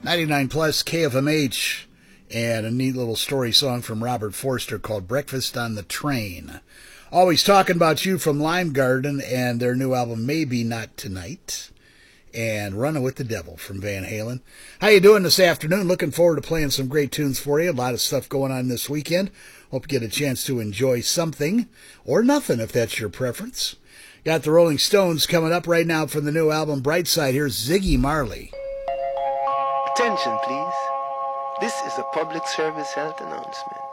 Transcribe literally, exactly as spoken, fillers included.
ninety-nine plus K F M H, and a neat little story song from Robert Forster called Breakfast on the Train. Always talking about you from Lime Garden and their new album Maybe Not Tonight, and Running with the Devil from Van Halen. How you doing this afternoon? Looking forward to playing some great tunes for you. A lot of stuff going on this weekend. Hope you get a chance to enjoy something, or nothing if that's your preference. Got the Rolling Stones coming up right now from the new album Brightside. Here's Ziggy Marley. Attention, please. This is a public service health announcement.